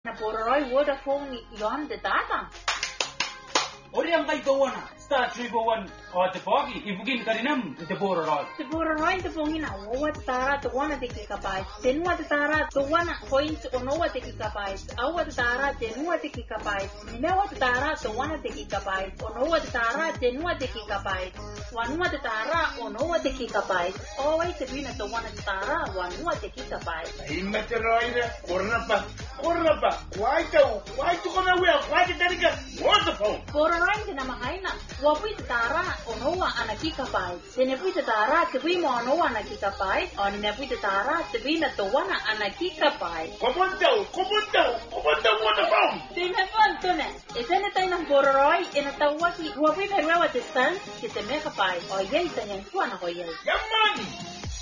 Na Polaroid Vodafone yon the data. Oriang kay kawana. Star 301 o te pogi ibugin karinam te Polaroid. The Polaroid the pongina what tara to 1 gigabyte. Then what tara to 1 point or no what gigabyte. Our tara then what gigabyte. Now what tara to 1 gigabyte or no what tara then what gigabyte. One what tara or no what gigabyte. Always the winner to 1 tara 1 what gigabyte. Immaterial Cornapa. Why to go away? Why did that get wonderful? Polaroid na makaina. Wapui tara onoa ana gigabyte. Tenepui tara tebi mo onoa ana gigabyte. O nepui tara tebi na towana ana gigabyte. Comando on the phone. Tinepon tune. Isene tayo ng Polaroid inatawaki. Wapui perwa distance kita megabyte. O yay tanyang tuwa na ko yay. Come on.